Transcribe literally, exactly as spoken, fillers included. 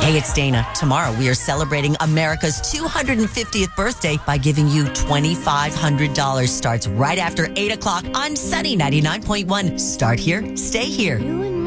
Hey, it's Dana. Tomorrow we are celebrating America's two hundred fiftieth birthday by giving you twenty-five hundred dollars. Starts right after eight o'clock on Sunny ninety-nine point one. Start here, stay here.